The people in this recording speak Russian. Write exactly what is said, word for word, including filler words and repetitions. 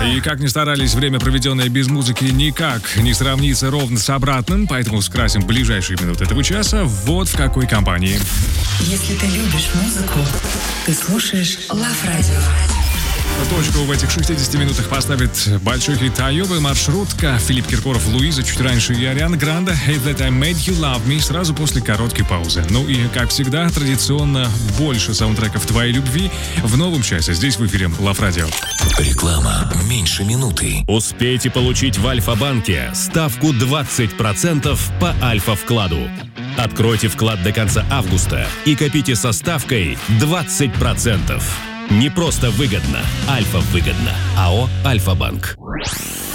И как ни старались, время, проведенное без музыки, никак не сравнится ровно с обратным, поэтому скрасим ближайшие минуты этого часа вот в какой компании. Если ты любишь музыку, ты слушаешь Love Radio. Точку в этих шестидесяти минутах поставит большой хит Айовы, маршрутка, Филипп Киркоров, Луиза, чуть раньше и Ариана Гранде, Hate That I Made You Love Me, сразу после короткой паузы. Ну и, как всегда, традиционно больше саундтреков твоей любви в новом часе. Здесь в эфире Love Radio. Реклама меньше минуты. Успейте получить в Альфа-банке ставку двадцать процентов по Альфа-вкладу. Откройте вклад до конца августа и копите со ставкой двадцать процентов. Не просто выгодно, Альфа выгодно. АО «Альфа-банк».